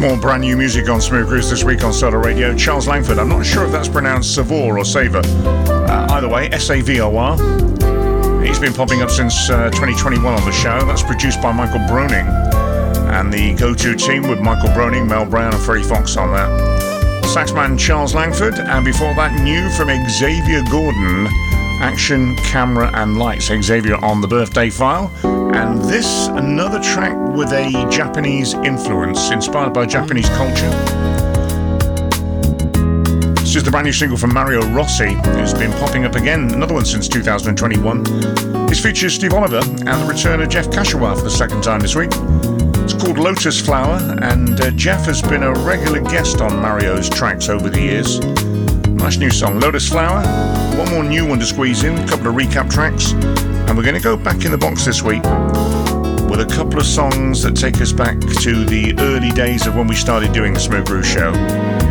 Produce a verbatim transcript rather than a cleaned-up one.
More brand new music on Smooth Grooves this week on Solar Radio. Charles Langford, I'm not sure if that's pronounced Savor or Savor. Uh, either way, S A V O R. He's been popping up since uh, twenty twenty-one on the show. That's produced by Michael Broning. And the go-to team with Michael Broning, Mel Brown and Freddie Fox on that. Saxman Charles Langford. And before that, new from Xavier Gordon, Action, Camera and Lights. Xavier on the Birthday File. And this, another track with a Japanese influence, inspired by Japanese culture. This is the brand new single from Mario Rossi, who's been popping up again, another one since two thousand twenty-one. This features Steve Oliver and the return of Jeff Kashawa for the second time this week. It's called Lotus Flower, and uh, Jeff has been a regular guest on Mario's tracks over the years. Nice new song, Lotus Flower. One more new one to squeeze in, a couple of recap tracks. And we're going to go back in the box this week with a couple of songs that take us back to the early days of when we started doing the Smooth Groove Show.